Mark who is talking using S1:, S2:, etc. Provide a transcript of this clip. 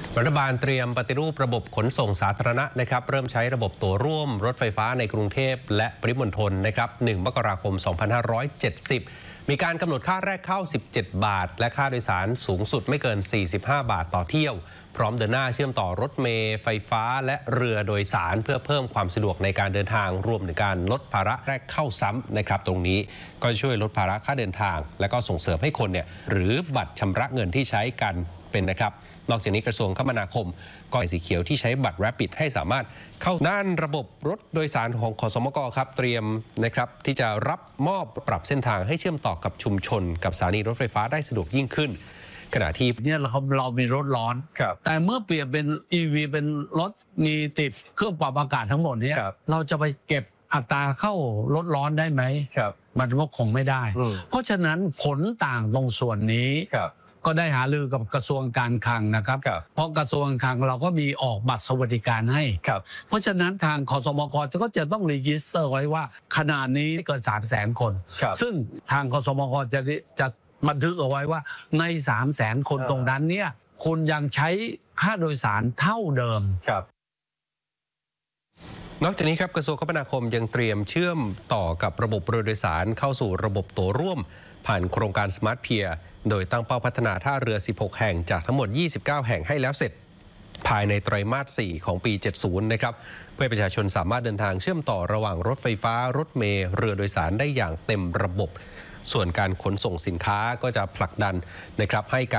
S1: รัฐบาลเตรียมปฏิรูประบบขนส่งสาธารณะนะครับเริ่มใช้ระบบตั๋วร่วมรถไฟฟ้าในกรุงเทพและปริมณฑลนะครับ1 มกราคม 2570 มีการกำหนดค่าแรกเข้า 17 บาท และค่าโดยสารสูงสุดไม่เกิน 45 บาทต่อเที่ยวพร้อมเดินหน้าเชื่อมต่อรถเมล์ไฟฟ้าและเรือโดยสารเพื่อเพิ่มความสะดวกในการเดินทางรวมถึงการลดภาระแรกเข้าซ้ำนะครับตรงนี้ก็ช่วยลดภาระค่าเดินทางและก็ส่งเสริมให้คนหรือบัตรชำระเงินที่ใช้กันเป็นนะครับนอกจากนี้กระทรวงคมนาคมก็ให้สีเขียวที่ใช้บัตร Rapid ให้สามารถเข้าด้านระบบรถโดยสารของขสมกครับเตรียมนะครับที่จะรับมอบปรับเส้นทางให้เชื่อมต่อกับชุมชนกับสถานีรถไฟฟ้าได้สะดวกยิ่งขึ้นขณะที่
S2: เนี่ยเรามีรถร้อนแต่เมื่อเปลี่ยนเป็น EV เป็นรถมีติดเครื่องปรับอากาศทั้งหมดนี้เราจะไปเก็บอัตราเข้ารถร้อนได้ไหมมันก็คงไม่ได้เพราะฉะนั้นผลต่างตรงส่วนนี้ก็ได้หารือกับกระทรวงการคลังนะครับเพราะกระทรวงการคลังเราก็มีออกบัตรสวัสดิการให้เพราะฉะนั้นทางขสมกก็จะต้องรีจิสเตอร์ไว้ว่าขนาดนี้เกิน 300,000 คนซึ่งทางขสมกจะบันทึกเอาไว้ว่าใน 300,000 คนตรงนั้นเนี่ยคุณยังใช้ค่าโดยสารเท่าเดิม
S1: นอกจากนี้ครับกระทรวงคมนาคมยังเตรียมเชื่อมต่อกับระบบเรือโดยสารเข้าสู่ระบบตั๋วร่วมผ่านโครงการ Smart Pier โดยตั้งเป้าพัฒนาท่าเรือ 16 แห่งจากทั้งหมด 29 แห่งให้แล้วเสร็จภายในไตรมาส 4 ของปี 70 นะครับเพื่อประชาชนสามารถเดินทางเชื่อมต่อระหว่างรถไฟฟ้ารถเมล์เรือโดยสารได้อย่างเต็มระบบส่วนการขนส่งสินค้าก็จะผลักดันนะครับให้การ